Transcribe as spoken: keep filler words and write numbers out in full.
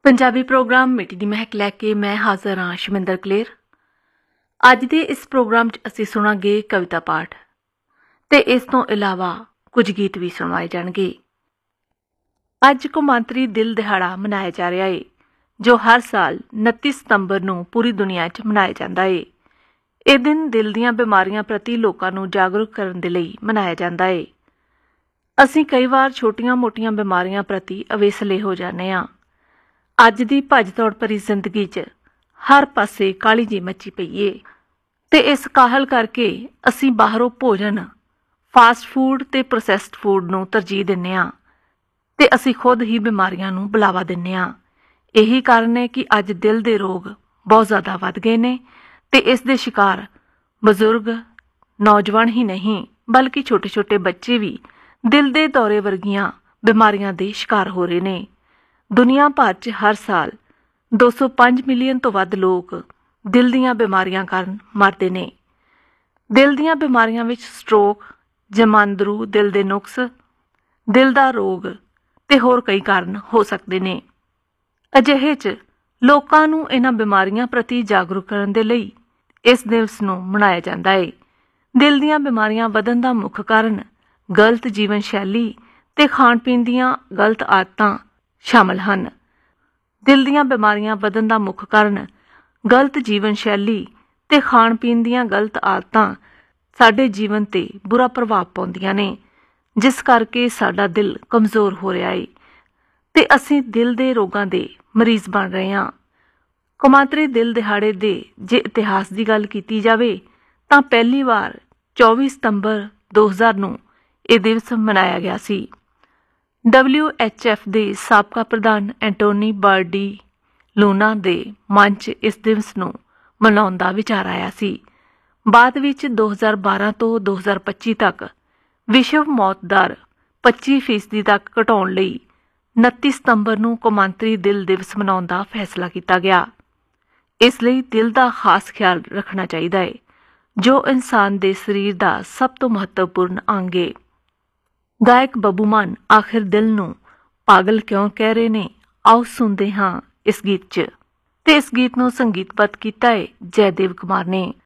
Punjabi programme ਮਿੱਟੀ ਦੀ ਮਹਿਕ ਲੈ ਕੇ ਮੈਂ ਹਾਜ਼ਰ ਹਾਂ ਸ਼ਮਿੰਦਰ ਕਲੇਰ। ਅੱਜ ਦੇ ਇਸ ਪ੍ਰੋਗਰਾਮ 'ਚ ਅਸੀਂ ਸੁਣਾਂਗੇ ਕਵਿਤਾ ਪਾਠ ਤੇ ਇਸ ਤੋਂ ਇਲਾਵਾ ਕੁਝ ਗੀਤ ਵੀ ਸੁਣਵਾਏ ਜਾਣਗੇ। ਅੱਜ ਕੌਮਾਂਤਰੀ ਦਿਲ ਦਿਹਾੜਾ ਮਨਾਇਆ ਜਾ ਰਿਹਾ ਏ, ਜੋ ਹਰ ਸਾਲ ਉਨੱਤੀ ਸਤੰਬਰ ਨੂੰ ਪੂਰੀ ਦੁਨੀਆ 'ਚ ਮਨਾਇਆ ਜਾਂਦਾ ਏ। ਇਹ ਦਿਨ ਦਿਲ ਦੀਆਂ ਬਿਮਾਰੀਆਂ ਪ੍ਰਤੀ ਲੋਕਾਂ ਨੂੰ ਜਾਗਰੂਕ ਕਰਨ ਦੇ ਲਈ ਮਨਾਇਆ ਜਾਂਦਾ ਏ। ਅਸੀਂ ਕਈ ਵਾਰ ਛੋਟੀਆਂ-ਮੋਟੀਆਂ ਬਿਮਾਰੀਆਂ ਪ੍ਰਤੀ ਅਵੇਸਲੇ ਹੋ ਜਾਂਦੇ ਹਾਂ। ਅੱਜ ਦੀ ਭੱਜ ਦੌੜ ਭਰੀ ਜ਼ਿੰਦਗੀ 'ਚ ਹਰ ਪਾਸੇ ਕਾਹਲੀ ਜਿਹੀ ਮੱਚੀ ਪਈ ਏ ਤੇ ਇਸ ਕਾਹਲ ਕਰਕੇ ਅਸੀਂ ਬਾਹਰੋਂ ਭੋਜਨ, ਫਾਸਟ ਫੂਡ ਤੇ ਪ੍ਰੋਸੈਸਡ ਫੂਡ ਨੂੰ ਤਰਜੀਹ ਦਿੰਦੇ ਹਾਂ ਤੇ ਅਸੀਂ ਖੁਦ ਹੀ ਬਿਮਾਰੀਆਂ ਨੂੰ ਬੁਲਾਵਾ ਦਿੰਦੇ ਹਾਂ। ਇਹੀ ਕਾਰਨ ਹੈ ਕਿ ਅੱਜ ਦਿਲ ਦੇ ਰੋਗ ਬਹੁਤ ਜ਼ਿਆਦਾ ਵੱਧ ਗਏ ਨੇ ਤੇ ਇਸ ਦੇ ਸ਼ਿਕਾਰ ਬਜ਼ੁਰਗ, ਨੌਜਵਾਨ ਹੀ ਨਹੀਂ ਬਲਕਿ ਛੋਟੇ-ਛੋਟੇ ਬੱਚੇ ਵੀ ਦਿਲ ਦੇ ਦੌਰੇ ਵਰਗੀਆਂ ਬਿਮਾਰੀਆਂ ਦੇ ਸ਼ਿਕਾਰ ਹੋ ਰਹੇ ਨੇ। ਦੁਨੀਆ ਭਰ 'ਚ ਹਰ ਸਾਲ ਦੋ ਸੌ ਪੰਜ ਮਿਲੀਅਨ ਤੋਂ ਵੱਧ ਲੋਕ ਦਿਲ ਦੀਆਂ ਬਿਮਾਰੀਆਂ ਕਾਰਨ ਮਰਦੇ ਨੇ। ਦਿਲ ਦੀਆਂ ਬਿਮਾਰੀਆਂ ਵਿੱਚ ਸਟ੍ਰੋਕ, ਜਮਾਂਦਰੂ ਦਿਲ ਦੇ ਨੁਕਸ, ਦਿਲ ਦਾ ਰੋਗ ਤੇ ਹੋਰ ਕਈ ਕਾਰਨ ਹੋ ਸਕਦੇ ਨੇ। ਅਜਿਹੇ 'ਚ ਲੋਕਾਂ ਨੂੰ ਇਹਨਾਂ ਬਿਮਾਰੀਆਂ ਪ੍ਰਤੀ ਜਾਗਰੂਕ ਕਰਨ ਦੇ ਲਈ ਇਸ ਦਿਵਸ ਨੂੰ ਮਨਾਇਆ ਜਾਂਦਾ ਹੈ। ਦਿਲ ਦੀਆਂ ਬਿਮਾਰੀਆਂ ਵਧਣ ਦਾ ਮੁੱਖ ਕਾਰਨ ਗਲਤ ਜੀਵਨ ਸ਼ੈਲੀ ਤੇ ਖਾਣ ਪੀਣ ਦੀਆਂ ਗਲਤ ਆਦਤਾਂ ਸ਼ਾਮਲ ਹਨ। ਦਿਲ ਦੀਆਂ ਬਿਮਾਰੀਆਂ ਵਧਣ ਦਾ ਮੁੱਖ ਕਾਰਨ ਗਲਤ ਜੀਵਨ ਸ਼ੈਲੀ ਤੇ ਖਾਣ ਪੀਣ ਦੀਆਂ ਗਲਤ ਆਦਤਾਂ ਸਾਡੇ ਜੀਵਨ ਤੇ ਬੁਰਾ ਪ੍ਰਭਾਵ ਪਾਉਂਦੀਆਂ ਨੇ, ਜਿਸ ਕਰਕੇ ਸਾਡਾ ਦਿਲ ਕਮਜ਼ੋਰ ਹੋ ਰਿਹਾ ਏ ਤੇ ਅਸੀਂ ਦਿਲ ਦੇ ਰੋਗਾਂ ਦੇ ਮਰੀਜ਼ ਬਣ ਰਹੇ ਹਾਂ। ਕੌਮਾਂਤਰੀ ਦਿਲ ਦਿਹਾੜੇ ਦੇ ਜੇ ਇਤਿਹਾਸ ਦੀ ਗੱਲ ਕੀਤੀ ਜਾਵੇ ਤਾਂ ਪਹਿਲੀ ਵਾਰ ਚੌਵੀ ਸਤੰਬਰ ਦੋ ਹਜ਼ਾਰ ਨੂੰ ਇਹ ਦਿਵਸ ਮਨਾਇਆ ਗਿਆ ਸੀ। ਡਬਲਿਊ ਐਚ ਐਫ ਦੇ ਸਾਬਕਾ ਪ੍ਰਧਾਨ ਐਂਟੋਨੀ ਬਾਰਡੀ ਲੂਨਾ ਦੇ ਮਨ 'ਚ ਇਸ ਦਿਵਸ ਨੂੰ ਮਨਾਉਣ ਦਾ ਵਿਚਾਰ ਆਇਆ ਸੀ। ਬਾਅਦ ਵਿੱਚ ਦੋ ਹਜ਼ਾਰ ਬਾਰਾਂ ਤੋਂ ਦੋ ਹਜ਼ਾਰ ਪੱਚੀ ਤੱਕ ਵਿਸ਼ਵ ਮੌਤ ਦਰ ਪੱਚੀ ਫੀਸਦੀ ਤੱਕ ਘਟਾਉਣ ਲਈ ਉਨੱਤੀ ਸਤੰਬਰ ਨੂੰ ਕੌਮਾਂਤਰੀ ਦਿਲ ਦਿਵਸ ਮਨਾਉਣ ਦਾ ਫੈਸਲਾ ਕੀਤਾ ਗਿਆ। ਇਸ ਲਈ ਦਿਲ ਦਾ ਖਾਸ ਖਿਆਲ ਰੱਖਣਾ ਚਾਹੀਦਾ ਹੈ, ਜੋ ਇਨਸਾਨ ਦੇ ਸਰੀਰ ਦਾ ਸਭ ਤੋਂ ਮਹੱਤਵਪੂਰਨ ਅੰਗ ਹੈ। ਗਾਇਕ ਬੱਬੂ ਮਾਨ ਆਖਿਰ ਦਿਲ ਨੂੰ ਪਾਗਲ ਕਿਉਂ ਕਹਿ ਰਹੇ ਨੇ, ਆਓ ਸੁਣਦੇ ਹਾਂ ਇਸ ਗੀਤ 'ਚ। ਤੇ ਇਸ ਗੀਤ ਨੂੰ ਸੰਗੀਤਬੱਧ ਕੀਤਾ ਹੈ ਜੈਦੇਵ ਕੁਮਾਰ ਨੇ।